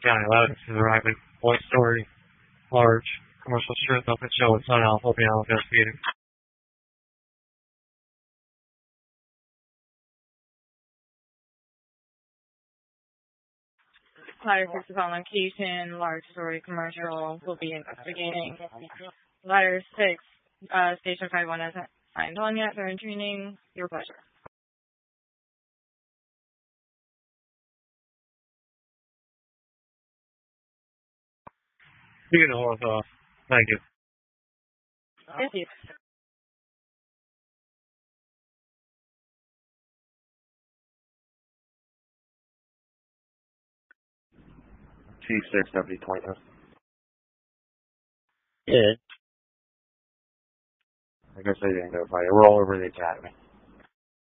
County Loudon is arriving. One-story, large, commercial strip up at show with Sun Alpha Beyond investigating. Ladder 6 is on location. Large story commercial will be investigating. Ladder 6, Station 51 hasn't signed on yet. They're in training. Your pleasure. You can hold off. Thank you. Thank you. Chief 6, Deputy 20. Yeah. I guess they didn't go fight. We're all over the academy.